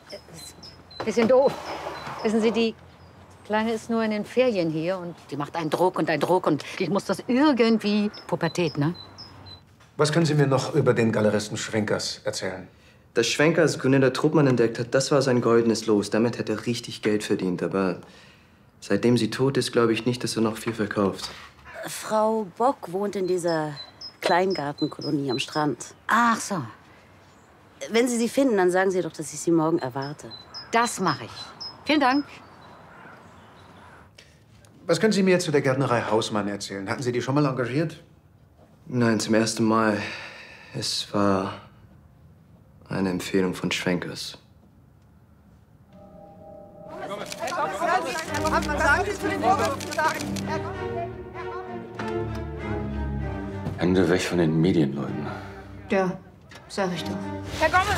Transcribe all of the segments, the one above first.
Bisschen doof. Wissen Sie, die Kleine ist nur in den Ferien hier und die macht einen Druck und ich muss das irgendwie... Pubertät, ne? Was können Sie mir noch über den Galeristen Schwenkers erzählen? Dass Schwenkers Gunilla Truppmann entdeckt hat, das war sein goldenes Los. Damit hat er richtig Geld verdient. Aber seitdem sie tot ist, glaube ich nicht, dass er noch viel verkauft. Frau Bock wohnt in dieser Kleingartenkolonie am Strand. Ach so. Wenn Sie sie finden, dann sagen Sie doch, dass ich sie morgen erwarte. Das mache ich. Vielen Dank. Was können Sie mir zu der Gärtnerei Hausmann erzählen? Hatten Sie die schon mal engagiert? Nein, zum ersten Mal. Es war eine Empfehlung von Schwenkers. Hände weg von den Medienleuten. Ja, sag ich doch. Herr Gomez!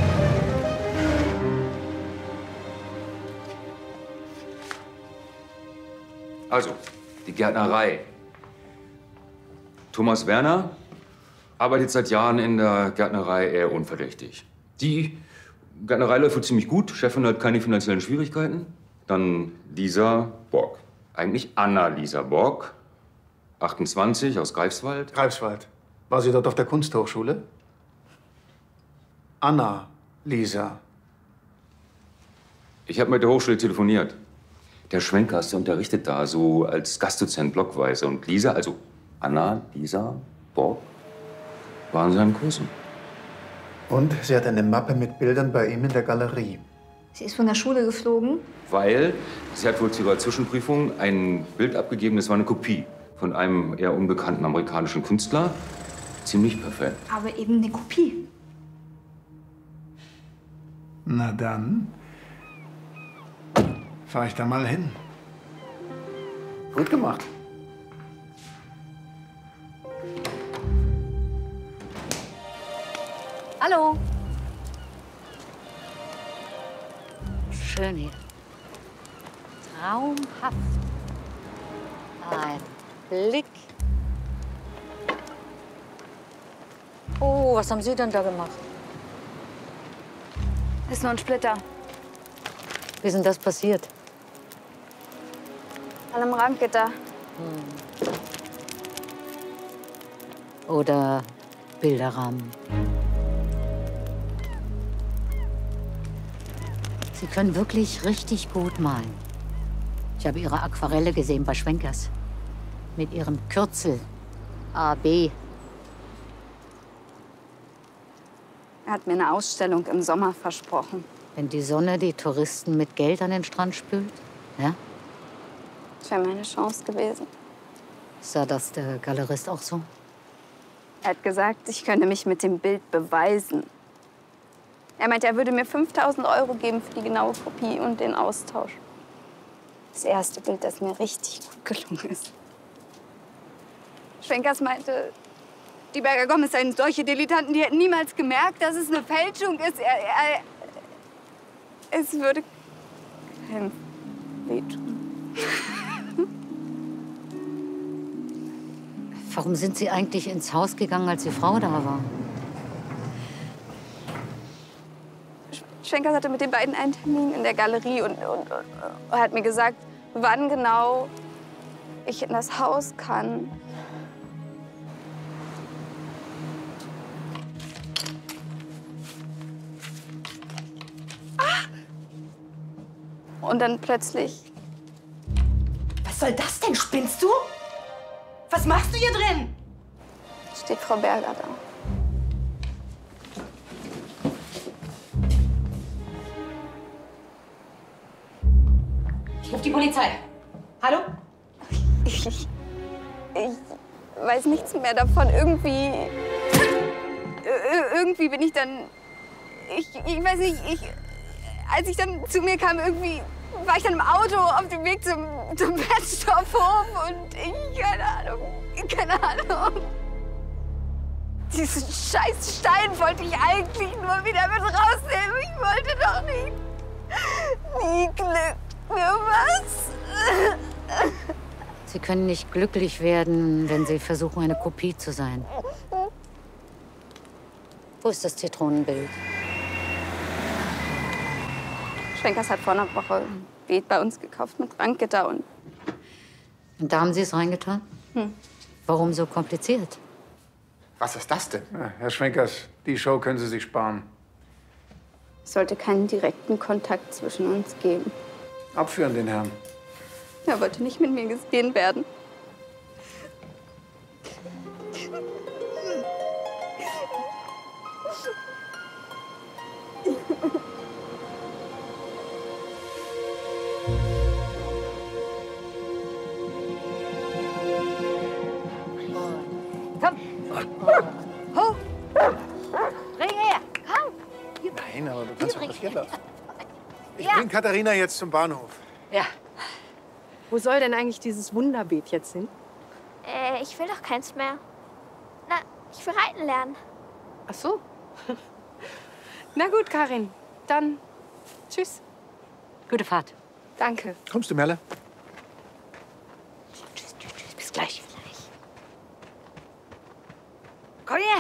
Also, die Gärtnerei. Thomas Werner arbeitet seit Jahren in der Gärtnerei eher unverdächtig. Die Gärtnerei läuft wohl ziemlich gut. Chefin hat keine finanziellen Schwierigkeiten. Dann Lisa Bock. Eigentlich Anna-Lisa Bock. 28, aus Greifswald. Greifswald. War sie dort auf der Kunsthochschule? Anna, Lisa. Ich habe mit der Hochschule telefoniert. Der Schwenkers, der unterrichtet da so als Gastdozent blockweise. Und Lisa, also Anna, Lisa, Bock, waren sie an Kursen. Und sie hat eine Mappe mit Bildern bei ihm in der Galerie. Sie ist von der Schule geflogen. Weil sie hat wohl zu ihrer Zwischenprüfung ein Bild abgegeben, das war eine Kopie von einem eher unbekannten amerikanischen Künstler. Ziemlich perfekt. Aber eben eine Kopie. Na dann fahr ich da mal hin. Gut gemacht. Hallo. Schön hier. Traumhaft. Ein Blick. Oh, was haben Sie denn da gemacht? Ist nur ein Splitter. Wie ist denn das passiert? An einem Randgitter. Oder Bilderrahmen. Sie können wirklich richtig gut malen. Ich habe Ihre Aquarelle gesehen bei Schwenkers. Mit Ihrem Kürzel. AB. Er hat mir eine Ausstellung im Sommer versprochen. Wenn die Sonne die Touristen mit Geld an den Strand spült? Ja? Das wäre meine Chance gewesen. Sah das der Galerist auch so? Er hat gesagt, ich könnte mich mit dem Bild beweisen. Er meinte, er würde mir 5.000 € geben für die genaue Kopie und den Austausch. Das erste Bild, das mir richtig gut gelungen ist. Schwenkers meinte, die Berger Gomez seien solche Dilettanten, die hätten niemals gemerkt, dass es eine Fälschung ist. Es würde keinem wehtun. Warum sind Sie eigentlich ins Haus gegangen, als die Frau da war? Schwenkers hatte mit den beiden einen Termin in der Galerie und hat mir gesagt, wann genau ich in das Haus kann. Und dann plötzlich... Was soll das denn? Spinnst du? Was machst du hier drin? steht Frau Berger da. Ich rufe die Polizei. Hallo? Ich weiß nichts mehr davon. Irgendwie bin ich dann... Ich weiß nicht, als ich dann zu mir kam, irgendwie war ich dann im Auto auf dem Weg zum Wertstoffhof und keine Ahnung. Diesen scheiß Stein wollte ich eigentlich nur wieder mit rausnehmen. Ich wollte doch nie Glück. Für was? Sie können nicht glücklich werden, wenn Sie versuchen, eine Kopie zu sein. Wo ist das Zitronenbild? Schwenkers hat vor einer Woche ein Beet bei uns gekauft mit Ranggitter und... Und da haben Sie es reingetan? Warum so kompliziert? Was ist das denn? Ja, Herr Schwenkers, die Show können Sie sich sparen. Es sollte keinen direkten Kontakt zwischen uns geben. Abführen den Herrn. Er wollte nicht mit mir gesehen werden. Komm! Hoch! Bring her! Komm! Nein, aber du kannst doch hier laufen. Ich Ja. bring Katharina jetzt zum Bahnhof. Ja. Wo soll denn eigentlich dieses Wunderbeet jetzt hin? Ich will doch keins mehr. Na, ich will reiten lernen. Ach so. Na gut, Karin. Dann tschüss. Gute Fahrt. Danke. Kommst du, Merle? Tschüss. Bis gleich. Komm her!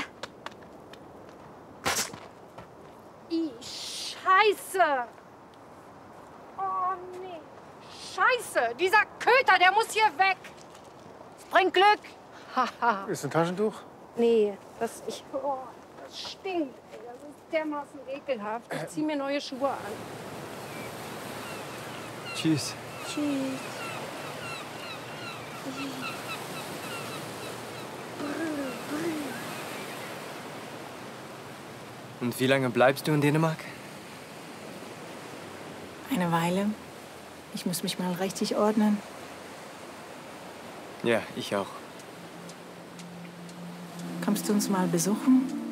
Scheiße! Oh, nee. Scheiße! Dieser Köter, der muss hier weg! Es bringt Glück! Haha. Ist ein Taschentuch? Nee, das stinkt. Ey. Das ist dermaßen ekelhaft. Ich zieh mir neue Schuhe an. Tschüss. Tschüss. Und wie lange bleibst du in Dänemark? Eine Weile. Ich muss mich mal richtig ordnen. Ja, ich auch. Kommst du uns mal besuchen?